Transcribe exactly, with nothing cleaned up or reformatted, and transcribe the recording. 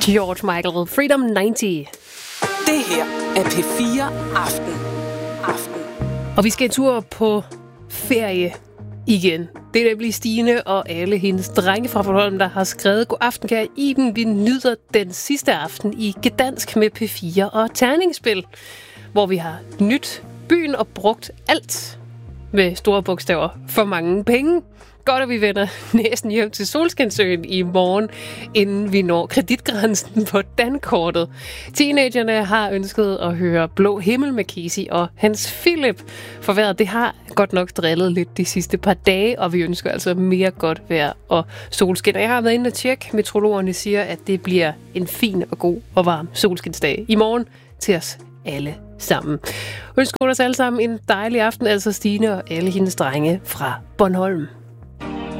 George Michael, Freedom halvtreds. Det her er P fire Aften. Aften. Og vi skal en tur på ferie igen. Det er nemlig Stine og alle hendes drenge fra Bornholm, der har skrevet: God aften, kære Iben. Vi nyder den sidste aften i Gdansk med P fire og terningsspil, hvor vi har nyt byen og brugt alt med store bogstaver for mange penge. Godt, at vi vender næsten hjem til Solskinsøen i morgen, inden vi når kreditgrænsen på dankortet. Teenagerne har ønsket at høre Blå Himmel med Casey og Hans Philip. For vejret, det har godt nok drillet lidt de sidste par dage, og vi ønsker altså mere godt vejr og solskin. Jeg har været inde og tjekke. Meteorologerne siger, at det bliver en fin og god og varm solskinsdag i morgen til os alle sammen. Ønsker os alle sammen en dejlig aften, altså Stine og alle hendes drenge fra Bornholm.